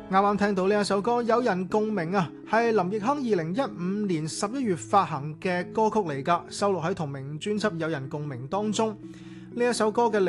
啱啱聽到呢一首歌《有人共鳴》啊，係林奕匡2015年11月發行嘅歌曲嚟㗎，收錄喺同名專輯《有人共鳴》當中。呢一首歌嘅